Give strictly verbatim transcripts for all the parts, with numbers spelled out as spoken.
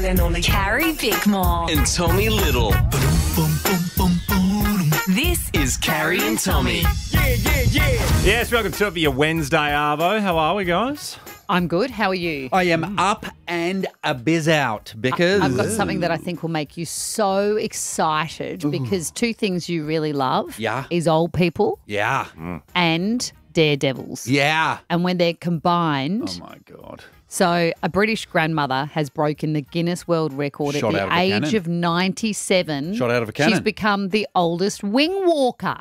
and only Carrie Bickmore. and Tommy Little. This Is Carrie and Tommy. Yes, welcome to your Wednesday, Arvo. How are we, guys? I'm good. How are you? I am up and a biz out because I've got something that I think will make you so excited because two things you really love Yeah. is old people yeah, and daredevils. yeah. And when they're combined, Oh my god! so a British grandmother has broken the Guinness World Record Shot at out the of a age cannon. of ninety-seven. Shot out of a She's cannon. become the oldest wing walker.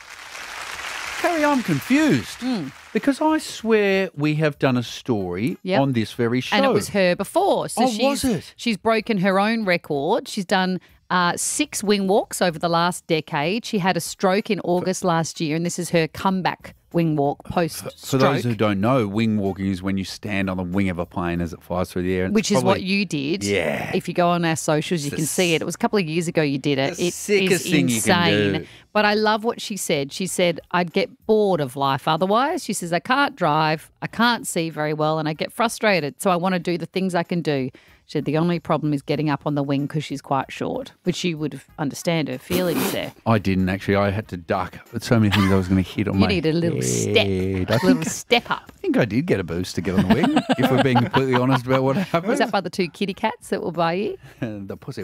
Carrie, I'm confused because I swear we have done a story Yep. on this very show, And it was her before. So Oh, she's, was it? She's broken her own record. She's done uh, six wing walks over the last decade. She had a stroke in August last year, and this is her comeback wing walk post-stroke. For those who don't know, wing walking is when you stand on the wing of a plane as it flies through the air, and Which it's is what probably you did. Yeah. If you go on our socials, you the can see it. It was a couple of years ago you did it. the It sickest is thing you can insane. do. But I love what she said. She said, I'd get bored of life otherwise. She says, I can't drive, I can't see very well, and I get frustrated. So I want to do the things I can do. She said, the only problem is getting up on the wing because she's quite short, which you would understand her feelings there. I didn't actually. I had to duck. But so many things I was going to hit on You my need a little step, head. a I little think, step up. I think I did get a boost to get on the wing. If we're being completely honest about what happened. Was that by the two kitty cats that were by you? The pussy.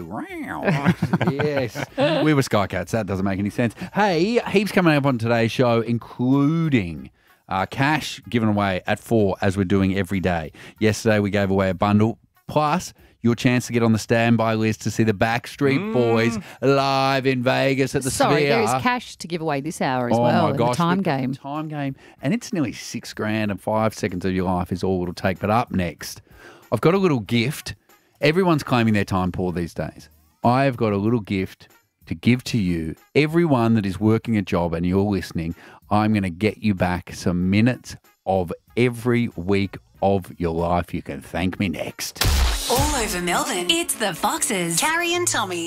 Yes. We were Sky Cats. That doesn't make any sense. Hey, heaps coming up on today's show, including uh, cash given away at four, as we're doing every day. Yesterday, we gave away a bundle, plus your chance to get on the standby list to see the Backstreet Boys live in Vegas at the Sorry, Sphere. there is cash to give away this hour as Oh well my in gosh, the time the game. Time game. And it's nearly six grand and five seconds of your life is all it'll take. But up next, I've got a little gift. Everyone's claiming their time poor these days. I've got a little gift to give to you. Everyone that is working a job and you're listening, I'm going to get you back some minutes of every week of your life. You can thank me next. all over Melbourne. It's the Foxes. Carrie and Tommy.